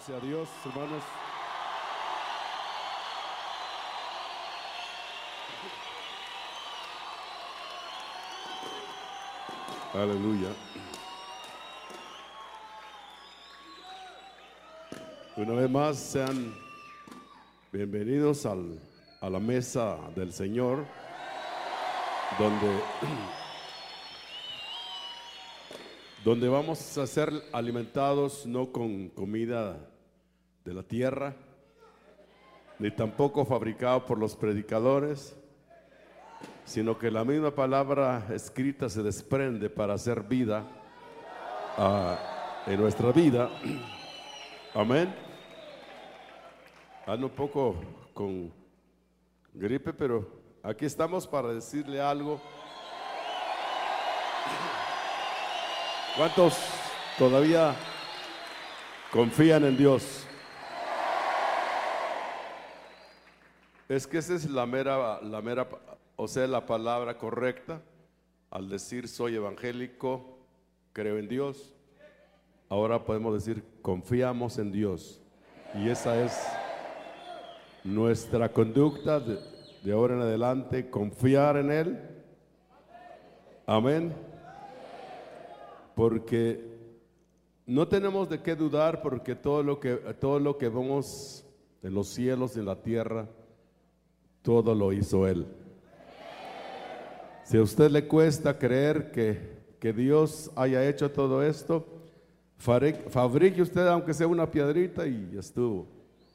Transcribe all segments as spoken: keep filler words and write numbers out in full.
sea Dios, hermanos. Aleluya. Una vez más, sean bienvenidos al, a la mesa del Señor, donde, donde vamos a ser alimentados no con comida de la tierra, ni tampoco fabricado por los predicadores, sino que la misma palabra escrita se desprende para hacer vida uh, en nuestra vida. Amén. Ando un poco con gripe, pero aquí estamos para decirle algo. ¿Cuántos todavía confían en Dios? Es que esa es la mera, la mera, o sea, la palabra correcta al decir soy evangélico, creo en Dios. Ahora podemos decir confiamos en Dios, y esa es nuestra conducta de, de ahora en adelante, confiar en Él. Amén. Porque no tenemos de qué dudar, porque todo lo que, todo lo que vemos en los cielos y en la tierra, todo lo hizo Él. Si a usted le cuesta creer que, que Dios haya hecho todo esto, fabrique usted aunque sea una piedrita y ya estuvo.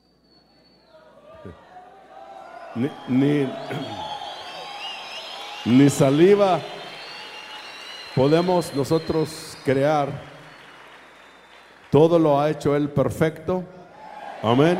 Ni, ni, ni saliva podemos nosotros crear. Todo lo ha hecho Él perfecto. Amén.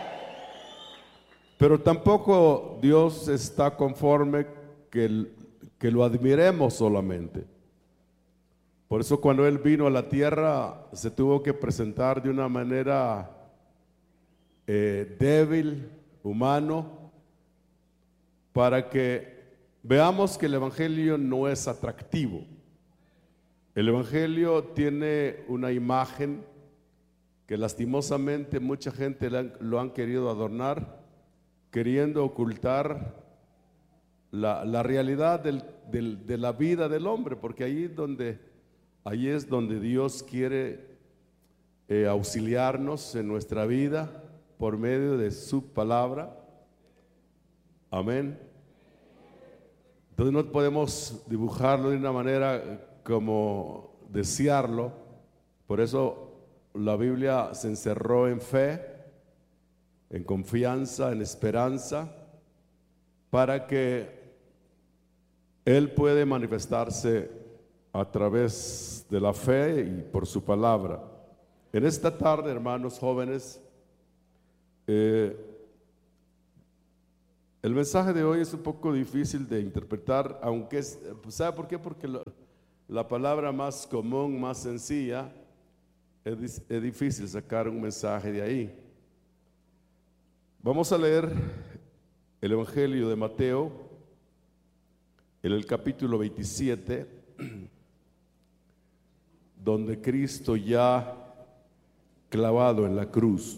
Pero tampoco Dios está conforme que, que lo admiremos solamente. Por eso cuando Él vino a la tierra se tuvo que presentar de una manera eh, débil, humano, para que veamos que el Evangelio no es atractivo. El Evangelio tiene una imagen que lastimosamente mucha gente lo han querido adornar, queriendo ocultar la, la realidad del, del, de la vida del hombre, porque ahí es donde, ahí es donde Dios quiere eh, auxiliarnos en nuestra vida por medio de su palabra. Amén. Entonces no podemos dibujarlo de una manera como desearlo. Por eso la Biblia se encerró en fe, en confianza, en esperanza, para que Él puede manifestarse a través de la fe y por su palabra. En esta tarde, hermanos jóvenes, eh, el mensaje de hoy es un poco difícil de interpretar, aunque es, ¿sabe por qué? Porque lo, la palabra más común, más sencilla, es, es difícil sacar un mensaje de ahí. Vamos a leer el Evangelio de Mateo, en el capítulo veintisiete, donde Cristo ya clavado en la cruz.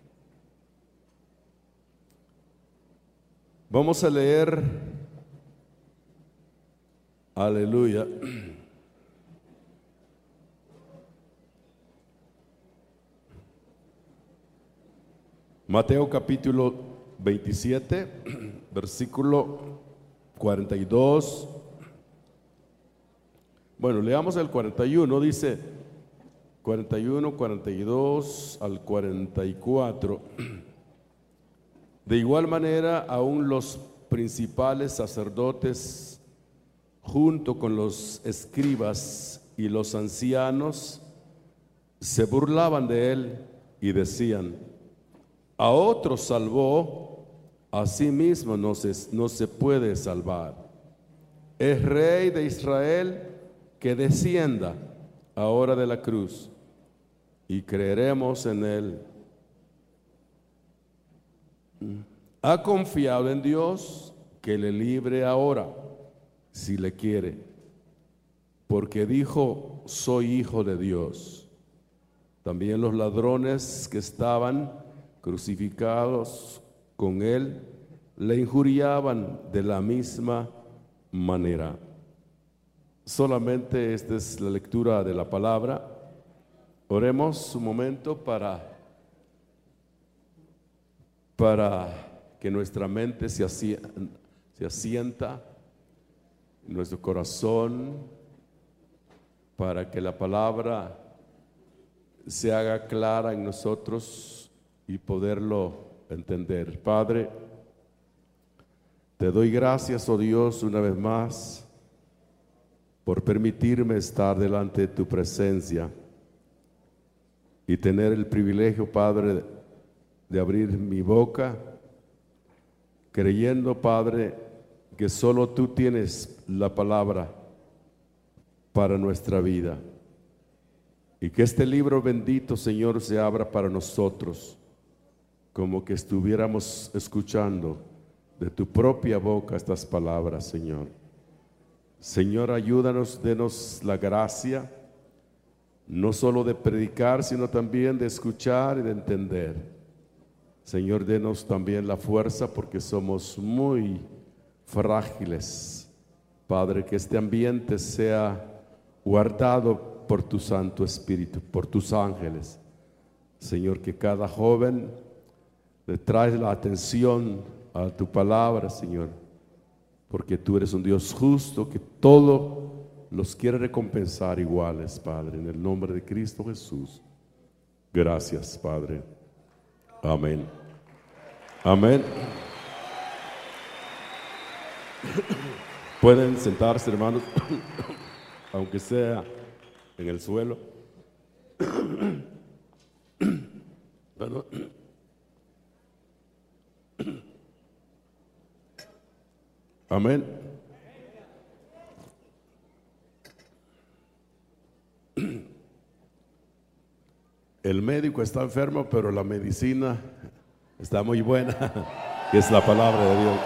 Vamos a leer, aleluya, Mateo capítulo veintisiete, versículo cuarenta y dos. Bueno, leamos el cuarenta y uno, dice cuarenta y uno, cuarenta y dos al cuarenta y cuatro. De igual manera, aún los principales sacerdotes, junto con los escribas y los ancianos, se burlaban de él y decían: a otros salvó, a sí mismo no se, no se puede salvar. Es Rey de Israel, que descienda ahora de la cruz y creeremos en él. Ha confiado en Dios que le libre ahora, si le quiere, porque dijo: soy hijo de Dios. También los ladrones que estaban crucificados con él le injuriaban de la misma manera. Solamente esta es la lectura de la palabra. Oremos un momento para, para que nuestra mente se asienta, se asienta en nuestro corazón, para que la palabra se haga clara en nosotros y poderlo entender. Padre, te doy gracias, oh Dios, una vez más por permitirme estar delante de tu presencia y tener el privilegio, Padre, de abrir mi boca, creyendo, Padre, que solo tú tienes la palabra para nuestra vida. Y que este libro bendito, Señor, se abra para nosotros, como que estuviéramos escuchando de tu propia boca estas palabras, Señor. Señor, ayúdanos, denos la gracia, no solo de predicar, sino también de escuchar y de entender. Señor, denos también la fuerza, porque somos muy frágiles. Padre, que este ambiente sea guardado por tu Santo Espíritu, por tus ángeles. Señor, que cada joven le trae la atención a tu palabra, Señor, porque tú eres un Dios justo que todo los quiere recompensar iguales, Padre, en el nombre de Cristo Jesús. Gracias, Padre. Amén. Amén. Pueden sentarse, hermanos, aunque sea en el suelo. Perdón. Amén. El médico está enfermo, pero la medicina está muy buena, que es la palabra de Dios.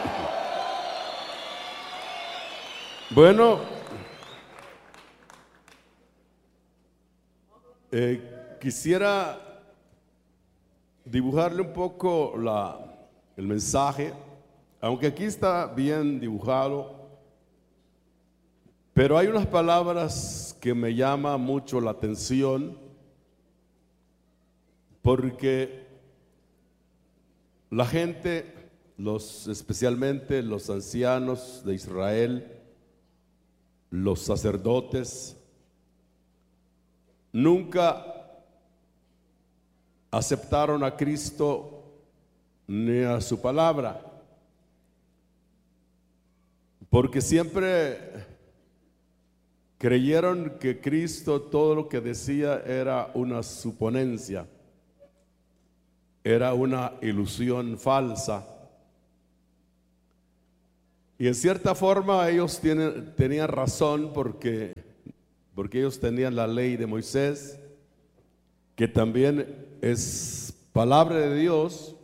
Bueno, eh, quisiera dibujarle un poco la, el mensaje, aunque aquí está bien dibujado, pero hay unas palabras que me llaman mucho la atención, porque la gente, los, especialmente los ancianos de Israel, los sacerdotes, nunca aceptaron a Cristo ni a su palabra, porque siempre creyeron que Cristo todo lo que decía era una suponencia, era una ilusión falsa. Y en cierta forma ellos tienen, tenían razón, porque, porque ellos tenían la ley de Moisés, que también es palabra de Dios,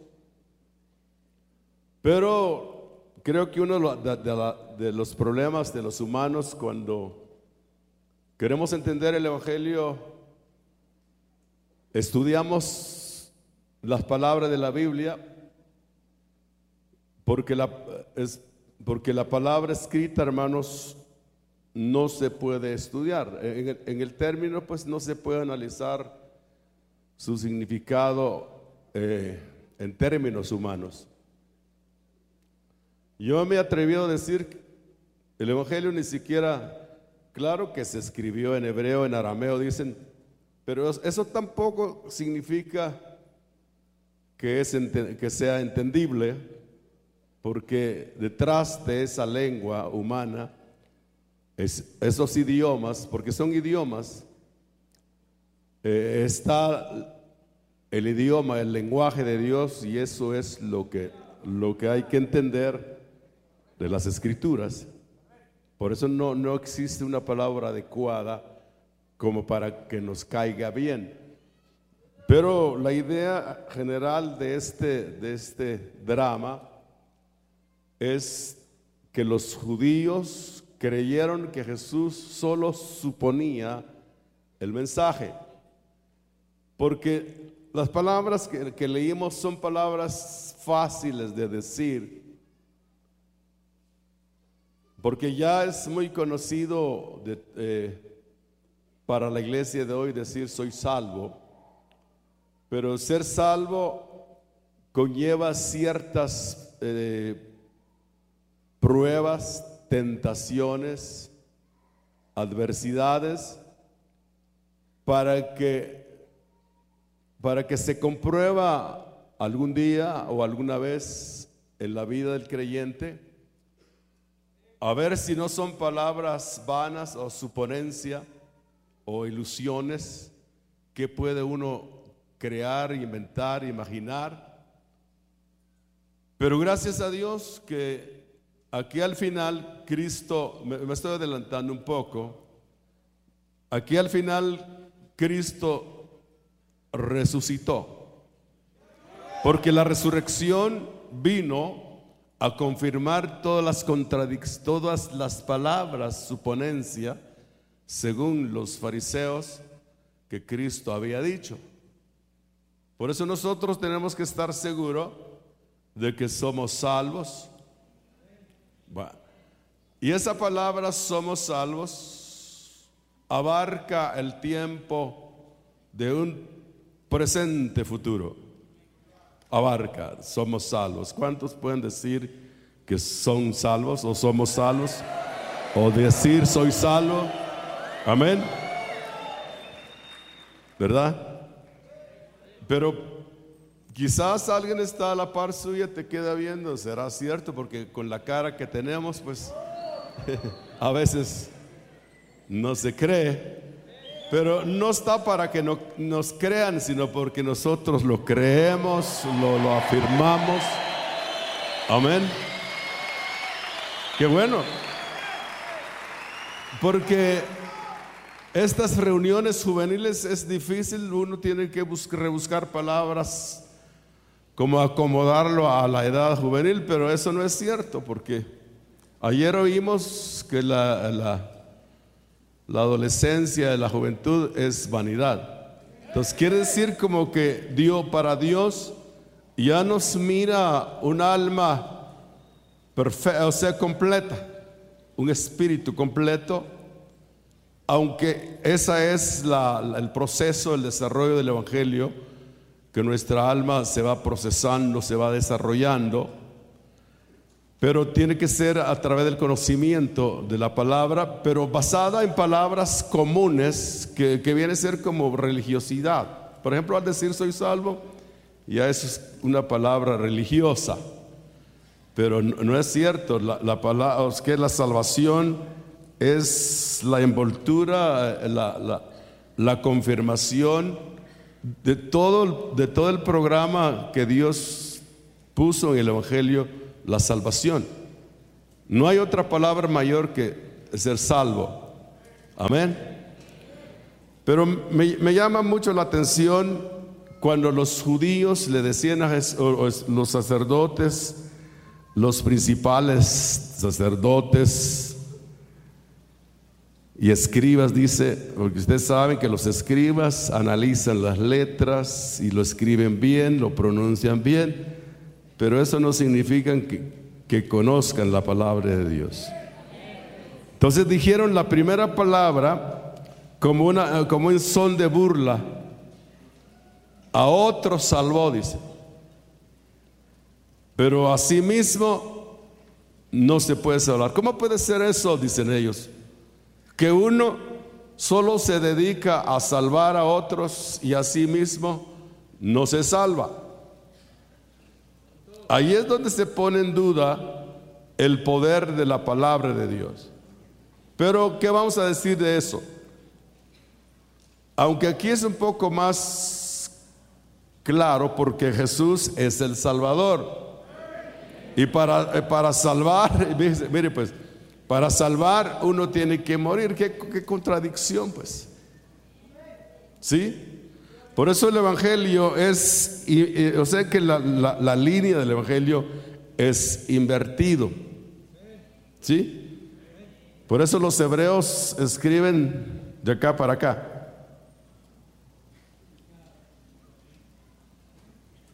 pero creo que uno de, de, de, de los problemas de los humanos cuando queremos entender el Evangelio, estudiamos las palabras de la Biblia, porque la, es, porque la palabra escrita, hermanos, no se puede estudiar. En el, en el término, pues no se puede analizar su significado eh, en términos humanos. Yo me he atrevido a decir que el Evangelio ni siquiera, claro que se escribió en hebreo, en arameo, dicen, pero eso tampoco significa que, es, que sea entendible, porque detrás de esa lengua humana, es, esos idiomas, porque son idiomas, eh, está el idioma, el lenguaje de Dios, y eso es lo que, lo que hay que entender de las Escrituras. Por eso no, no existe una palabra adecuada como para que nos caiga bien. Pero la idea general de este, de este drama es que los judíos creyeron que Jesús solo suponía el mensaje. porque las palabras que, que leímos son palabras fáciles de decir, porque ya es muy conocido de, eh, para la iglesia de hoy decir soy salvo, pero ser salvo conlleva ciertas eh, pruebas, tentaciones, adversidades, para que, para que se comprueba algún día o alguna vez en la vida del creyente, a ver si no son palabras vanas o suponencia o ilusiones que puede uno crear, inventar, imaginar. Pero gracias a Dios que aquí al final Cristo, me, me estoy adelantando un poco, aquí al final Cristo resucitó, porque la resurrección vino a confirmar todas las contradicciones, todas las palabras, suponencia, según los fariseos, que Cristo había dicho. Por eso nosotros tenemos que estar seguros de que somos salvos. Bueno, y esa palabra somos salvos abarca el tiempo de un presente futuro. Abarca, somos salvos. ¿Cuántos pueden decir que son salvos o somos salvos? O decir soy salvo. Amén. ¿Verdad? Pero quizás alguien está a la par suya, te queda viendo, ¿será cierto? Porque con la cara que tenemos, pues a veces no se cree. Pero no está para que no, nos crean, sino porque nosotros lo creemos, lo, lo afirmamos. Amén. Qué bueno. Porque estas reuniones juveniles es difícil, uno tiene que buscar, rebuscar palabras como acomodarlo a la edad juvenil, pero eso no es cierto, porque ayer oímos que la, la, la adolescencia, la juventud es vanidad. Entonces quiere decir como que Dios, para Dios ya nos mira un alma perfecta, o sea, completa, un espíritu completo, aunque ese es la, la, el proceso, el desarrollo del evangelio, que nuestra alma se va procesando, se va desarrollando, pero tiene que ser a través del conocimiento de la palabra, pero basada en palabras comunes que, que viene a ser como religiosidad. Por ejemplo, al decir soy salvo, ya eso es una palabra religiosa, pero no, no es cierto. La, la palabra, es que la salvación es la envoltura, la, la, la confirmación de todo, de todo el programa que Dios puso en el evangelio, la salvación. No hay otra palabra mayor que ser salvo. Amén. Pero me, me llama mucho la atención cuando los judíos le decían a Jesús, o, o los sacerdotes, los principales sacerdotes y escribas, dice, porque ustedes saben que los escribas analizan las letras y lo escriben bien, lo pronuncian bien, pero eso no significa que, que conozcan la palabra de Dios. Entonces dijeron la primera palabra como, una, como un son de burla. A otro salvó, dice, pero a sí mismo no se puede salvar. ¿Cómo puede ser eso? Dicen ellos, que uno solo se dedica a salvar a otros y a sí mismo no se salva. Ahí es donde se pone en duda el poder de la palabra de Dios. Pero ¿qué vamos a decir de eso? Aunque aquí es un poco más claro, porque Jesús es el Salvador. Y para, para salvar, mire pues, para salvar uno tiene que morir. ¿Qué, qué contradicción, pues? ¿Sí? Por eso el evangelio es, y, y, o sea que la, la, la línea del evangelio es invertido. ¿Sí? Por eso los hebreos escriben de acá para acá.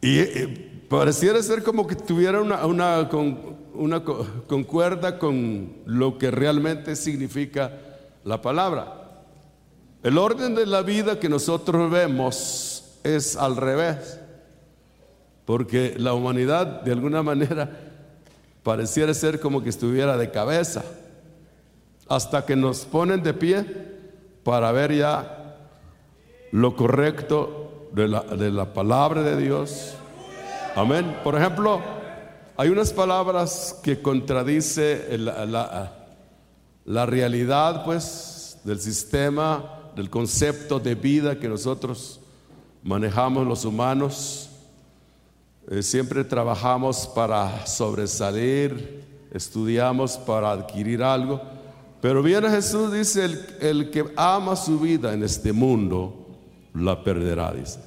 Y eh, pareciera ser como que tuviera una, una, con, una concuerda con lo que realmente significa la palabra. El orden de la vida que nosotros vemos es al revés, porque la humanidad de alguna manera pareciera ser como que estuviera de cabeza, hasta que nos ponen de pie para ver ya lo correcto de la, de la palabra de Dios. Amén. Por ejemplo, hay unas palabras que contradice la, la, la realidad, pues, del sistema, del concepto de vida que nosotros manejamos los humanos. Eh, siempre trabajamos para sobresalir, estudiamos para adquirir algo, pero viene Jesús, dice, el, el que ama su vida en este mundo la perderá, dice.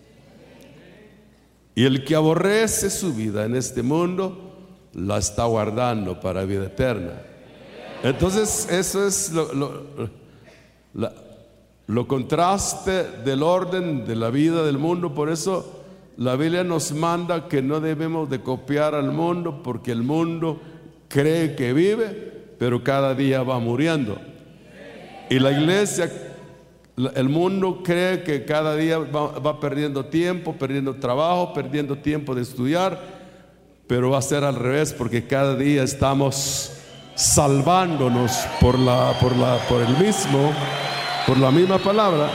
Y el que aborrece su vida en este mundo la está guardando para vida eterna. Entonces eso es lo, lo, la, lo contraste del orden de la vida del mundo. Por eso la Biblia nos manda que no debemos de copiar al mundo, porque el mundo cree que vive, pero cada día va muriendo. Y la iglesia, el mundo cree que cada día va, va perdiendo tiempo, perdiendo trabajo, perdiendo tiempo de estudiar, pero va a ser al revés, porque cada día estamos salvándonos por la, por la, por el mismo, por la misma palabra.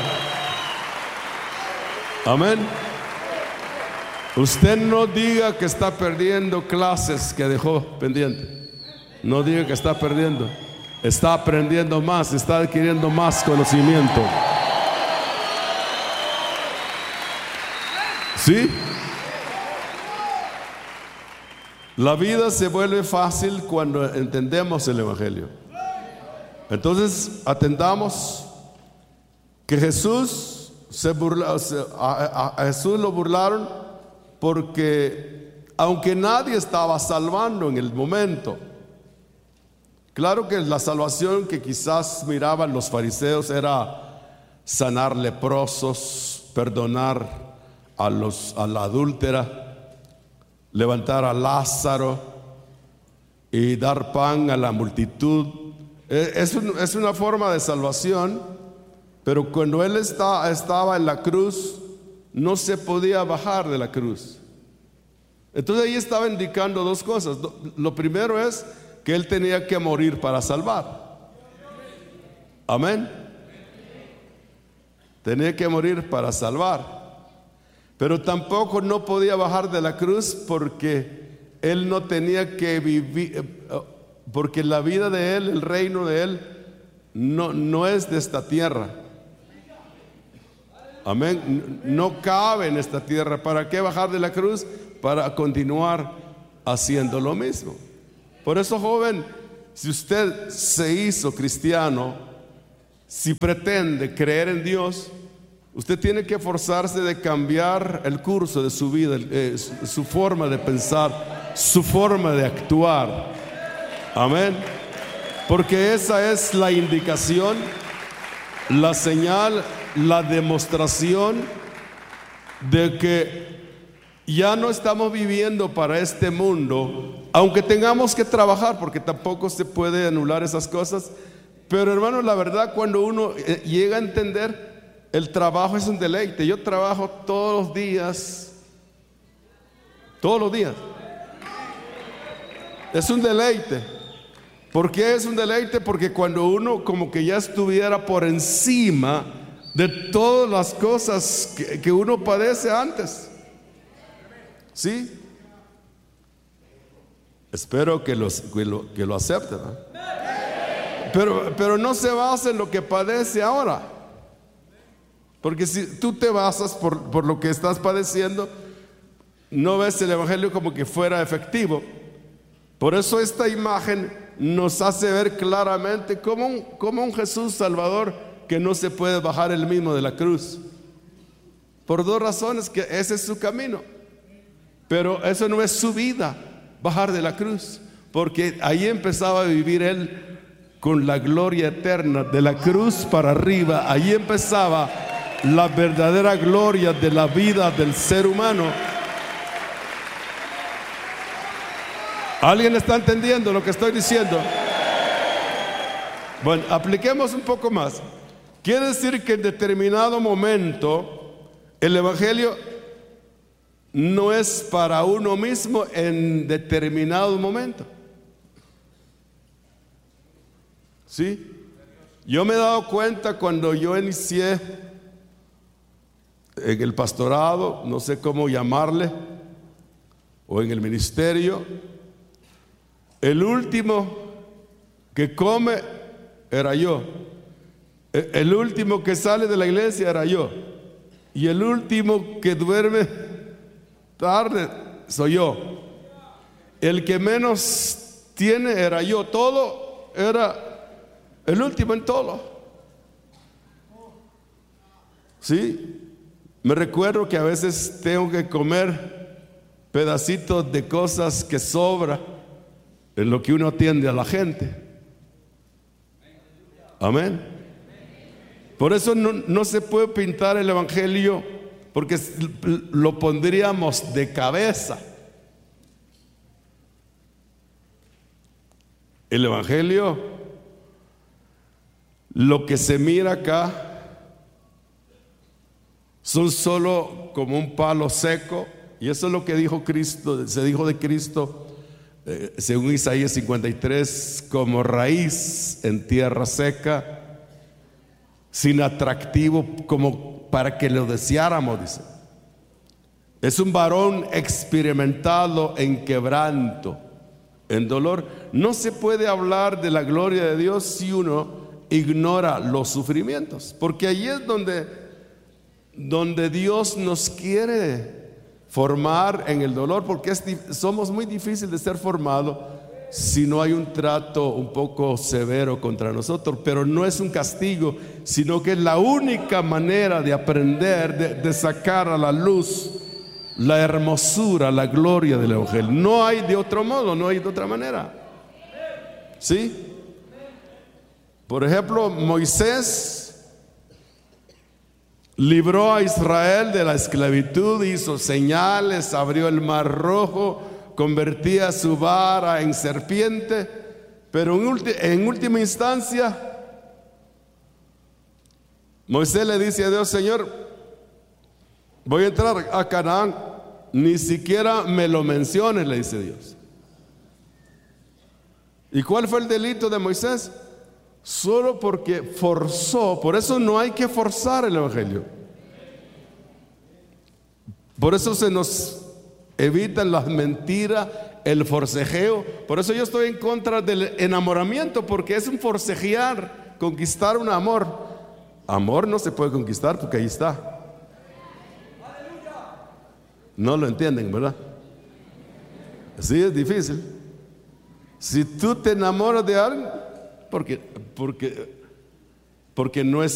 Amén. Usted no diga que está perdiendo clases que dejó pendiente. No diga que está perdiendo. Está aprendiendo más, está adquiriendo más conocimiento. ¿Sí? La vida se vuelve fácil cuando entendemos el Evangelio. Entonces, atendamos que Jesús se burla, a, a, a Jesús lo burlaron porque aunque nadie estaba salvando en el momento, claro que la salvación que quizás miraban los fariseos era sanar leprosos, perdonar a, los, a la adúltera, levantar a Lázaro y dar pan a la multitud. Es, un, es una forma de salvación, pero cuando Él está, estaba en la cruz, no se podía bajar de la cruz. Entonces ahí estaba indicando dos cosas. Lo primero es que Él tenía que morir para salvar. Amén. Tenía que morir para salvar. Pero tampoco no podía bajar de la cruz porque Él no tenía que vivir, porque la vida de Él, el reino de Él, no, no es de esta tierra. Amén. No cabe en esta tierra. ¿Para qué bajar de la cruz? Para continuar haciendo lo mismo. Por eso, joven, si usted se hizo cristiano, si pretende creer en Dios, usted tiene que esforzarse de cambiar el curso de su vida, eh, su, su forma de pensar, su forma de actuar. Amén. Porque esa es la indicación, la señal, la demostración de que ya no estamos viviendo para este mundo, aunque tengamos que trabajar, porque tampoco se puede anular esas cosas. Pero hermano, la verdad, cuando uno llega a entender, el trabajo es un deleite. Yo trabajo todos los días, todos los días. Es un deleite. ¿Por qué es un deleite? Porque cuando uno como que ya estuviera por encima de todas las cosas que, que uno padece antes. ¿Sí? Espero que, los, que, lo, que lo acepten, ¿no? Pero, pero no se basa en lo que padece ahora. Porque si tú te basas por, por lo que estás padeciendo, no ves el Evangelio como que fuera efectivo. Por eso esta imagen nos hace ver claramente cómo un, cómo un Jesús Salvador que no se puede bajar él mismo de la cruz. Por dos razones, que ese es su camino. Pero eso no es su vida, bajar de la cruz. Porque ahí empezaba a vivir él con la gloria eterna, de la cruz para arriba. Ahí empezaba la verdadera gloria de la vida del ser humano. ¿Alguien está entendiendo lo que estoy diciendo? Bueno, apliquemos un poco más. Quiere decir que en determinado momento el evangelio no es para uno mismo en determinado momento. ¿Sí? Yo me he dado cuenta cuando yo inicié en el pastorado, no sé cómo llamarle, o en el ministerio, el último que come era yo, el último que sale de la iglesia era yo, y el último que duerme tarde soy yo, el que menos tiene era yo, todo era el último en todo. Sí, me recuerdo que a veces tengo que comer pedacitos de cosas que sobra en lo que uno atiende a la gente. Amén. Por eso no, no se puede pintar el evangelio, porque lo pondríamos de cabeza. El evangelio, lo que se mira acá, son solo como un palo seco, y eso es lo que dijo Cristo, se dijo de Cristo, eh, según Isaías cincuenta y tres, como raíz en tierra seca, sin atractivo, como para que lo deseáramos, dice. Es un varón experimentado en quebranto, en dolor. No se puede hablar de la gloria de Dios si uno ignora los sufrimientos, porque allí es donde, donde Dios nos quiere formar en el dolor, porque es, somos muy difíciles de ser formados si no hay un trato un poco severo contra nosotros. Pero no es un castigo, sino que es la única manera de aprender, de, de sacar a la luz la hermosura, la gloria del evangelio. No hay de otro modo, no hay de otra manera. ¿Sí? Por ejemplo, Moisés libró a Israel de la esclavitud, hizo señales, abrió el mar rojo, convertía su vara en serpiente, pero en, ulti- en última instancia Moisés le dice a Dios: Señor, voy a entrar a Canaán, ni siquiera me lo menciones, le dice Dios. ¿Y cuál fue el delito de Moisés? Solo porque forzó. Por eso no hay que forzar el evangelio. Por eso se nos evitan las mentiras, el forcejeo. Por eso yo estoy en contra del enamoramiento, porque es un forcejear, conquistar un amor. Amor no se puede conquistar porque ahí está. No lo entienden, ¿verdad? Sí, es difícil. Si tú te enamoras de alguien, porque, porque, porque no es